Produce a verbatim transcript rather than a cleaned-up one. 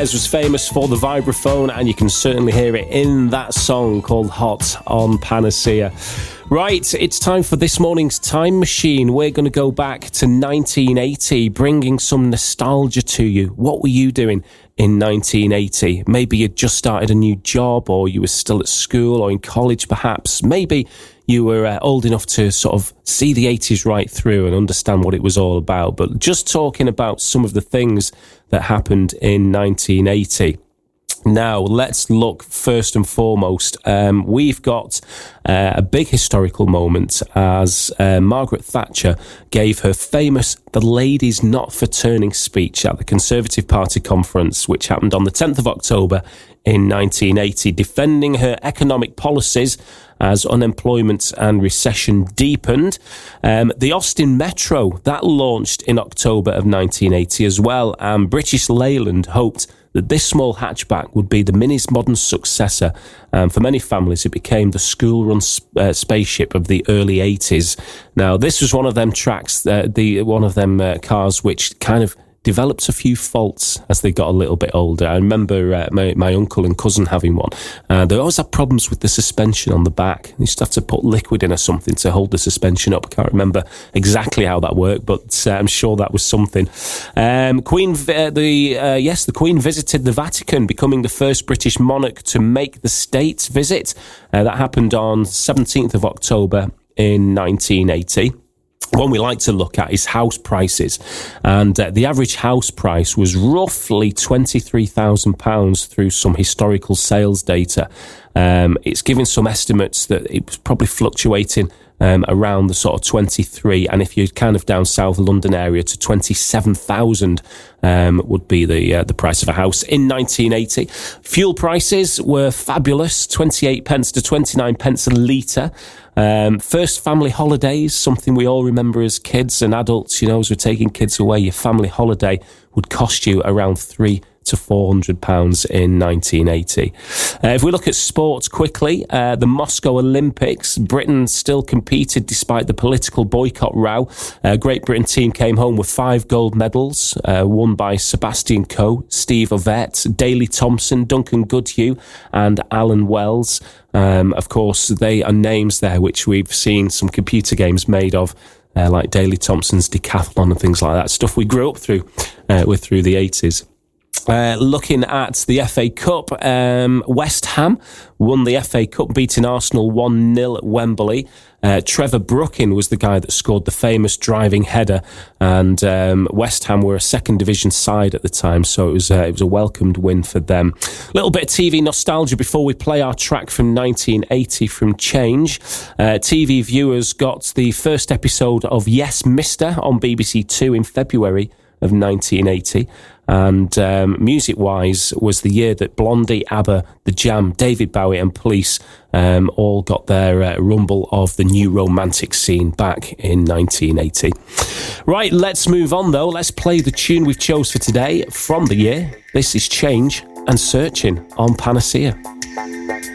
Ayres was famous for the vibraphone, and you can certainly hear it in that song called Hot on Panacea. Right, it's time for this morning's Time Machine. We're going to go back to nineteen eighty, bringing some nostalgia to you. What were you doing in nineteen eighty? Maybe you'd just started a new job, or you were still at school or in college perhaps. Maybe you were uh, old enough to sort of see the eighties right through and understand what it was all about. But just talking about some of the things that happened in nineteen eighty. Now, let's look first and foremost. Um, we've got uh, a big historical moment as uh, Margaret Thatcher gave her famous The Ladies Not for Turning speech at the Conservative Party conference, which happened on the tenth of October in nineteen eighty, defending her economic policies as unemployment and recession deepened. Um, the Austin Metro, that launched in October of nineteen eighty as well, and British Leyland hoped that this small hatchback would be the Mini's modern successor. Um, for many families, it became the school-run sp- uh, spaceship of the early eighties. Now, this was one of them tracks, uh, the one of them uh, cars which kind of developed a few faults as they got a little bit older. I remember uh, my, my uncle and cousin having one. Uh, they always had problems with the suspension on the back. They used to have to put liquid in or something to hold the suspension up. I can't remember exactly how that worked, but uh, I'm sure that was something. Um, Queen, uh, the uh, yes, the Queen visited the Vatican, becoming the first British monarch to make the state visit. Uh, that happened on seventeenth of October in nineteen eighty. One we like to look at is house prices, and uh, the average house price was roughly twenty-three thousand pounds through some historical sales data. Um, it's giving some estimates that it was probably fluctuating um, around the sort of twenty-three, and if you're kind of down south London area to twenty-seven thousand um, would be the uh, the price of a house in nineteen eighty. Fuel prices were fabulous, twenty-eight pence to twenty-nine pence a litre. Um, first family holidays, something we all remember as kids and adults, you know, as we're taking kids away, your family holiday would cost you around three to four hundred pounds in nineteen eighty. Uh, if we look at sports quickly, uh, the Moscow Olympics, Britain still competed despite the political boycott row. Uh, Great Britain team came home with five gold medals, uh, won by Sebastian Coe, Steve Ovett, Daley Thompson, Duncan Goodhue and Alan Wells. Um, of course, they are names there which we've seen some computer games made of, uh, like Daley Thompson's Decathlon and things like that. Stuff we grew up through, uh, with through the eighties. Uh, looking at the F A Cup, um, West Ham won the F A Cup, beating Arsenal one nil at Wembley. Uh, Trevor Brookin was the guy that scored the famous driving header, and um, West Ham were a second division side at the time, so it was, uh, it was a welcomed win for them. A little bit of T V nostalgia before we play our track from nineteen eighty from Change. Uh, T V viewers got the first episode of Yes Mister on B B C Two in February of nineteen eighty. And um, music-wise was the year that Blondie, ABBA, The Jam, David Bowie and Police um, all got their uh, rumble of the new romantic scene back in nineteen eighty. Right, let's move on though. Let's play the tune we've chose for today from the year. This is Change and Searching on Panacea.